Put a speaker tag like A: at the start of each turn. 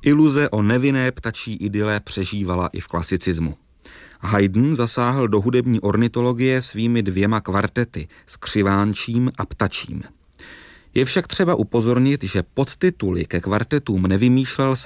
A: Iluze o nevinné ptačí idyle přežívala i v klasicismu. Haydn zasáhl do hudební ornitologie svými 2 kvartety, Skřivánčím a Ptačím. Je však třeba upozornit, že podtituly ke kvartetům nevymýšlel